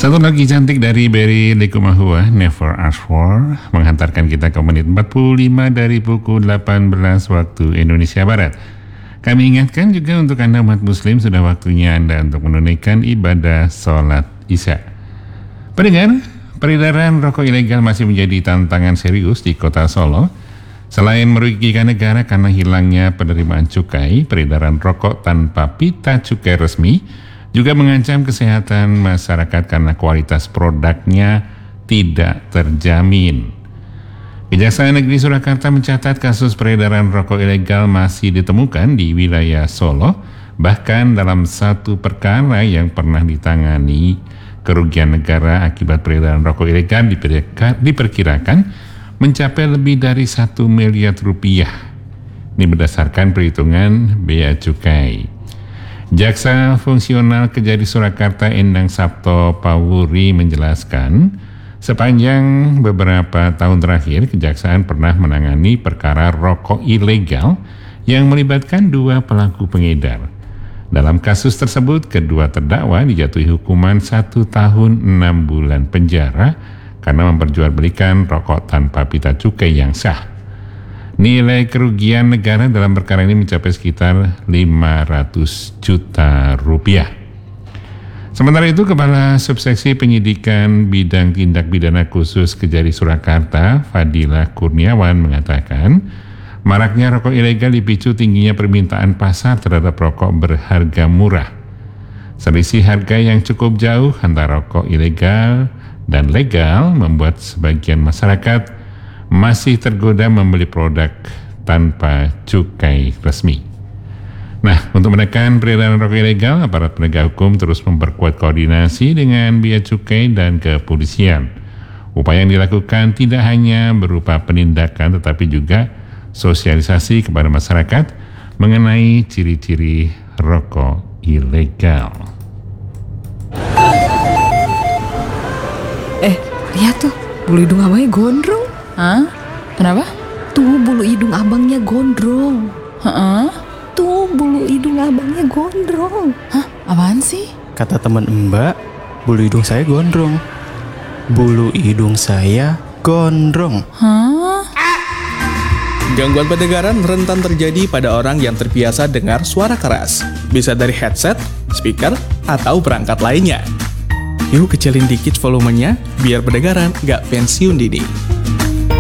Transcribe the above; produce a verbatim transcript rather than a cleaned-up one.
Satu lagi cantik dari Berry Likumahua, Never Ask For, menghantarkan kita ke menit empat puluh lima dari pukul delapan belas waktu Indonesia Barat. Kami ingatkan juga untuk Anda umat muslim, sudah waktunya Anda untuk menunaikan ibadah sholat isya. Pendengar, peredaran rokok ilegal masih menjadi tantangan serius di kota Solo. Selain merugikan negara karena hilangnya penerimaan cukai, peredaran rokok tanpa pita cukai resmi juga mengancam kesehatan masyarakat karena kualitas produknya tidak terjamin. Kejaksaan Negeri Surakarta mencatat kasus peredaran rokok ilegal masih ditemukan di wilayah Solo. Bahkan dalam satu perkara yang pernah ditangani, kerugian negara akibat peredaran rokok ilegal diperkirakan mencapai lebih dari satu miliar rupiah. Ini berdasarkan perhitungan Bea Cukai. Jaksa Fungsional Kejari Surakarta Endang Sabto Pawuri menjelaskan, sepanjang beberapa tahun terakhir, Kejaksaan pernah menangani perkara rokok ilegal yang melibatkan dua pelaku pengedar. Dalam kasus tersebut, kedua terdakwa dijatuhi hukuman satu tahun enam bulan penjara karena memperjualbelikan rokok tanpa pita cukai yang sah. Nilai kerugian negara dalam perkara ini mencapai sekitar lima ratus juta rupiah. Sementara itu, Kepala Subseksi Penyidikan Bidang Tindak Pidana Khusus Kejari Surakarta, Fadila Kurniawan, mengatakan maraknya rokok ilegal dipicu tingginya permintaan pasar terhadap rokok berharga murah. Selisih harga yang cukup jauh antara rokok ilegal dan legal membuat sebagian masyarakat masih tergoda membeli produk tanpa cukai resmi. Nah, untuk menekan peredaran rokok ilegal, aparat penegak hukum terus memperkuat koordinasi dengan Bea Cukai dan kepolisian. Upaya yang dilakukan tidak hanya berupa penindakan, tetapi juga sosialisasi kepada masyarakat mengenai ciri-ciri rokok ilegal. Eh, lihat tuh, bulu hidung abangnya gondrong. Hah? Kenapa? Tuh bulu hidung abangnya gondrong. Hah? Tuh bulu hidung abangnya gondrong. Hah? Apaan sih? Kata teman Mbak, bulu hidung saya gondrong. Bulu hidung saya gondrong. Hah? Gangguan pendengaran rentan terjadi pada orang yang terbiasa dengar suara keras. Bisa dari headset, speaker, atau perangkat lainnya. Yuk kecilin dikit volumenya, biar pendengaran gak pensiun dini.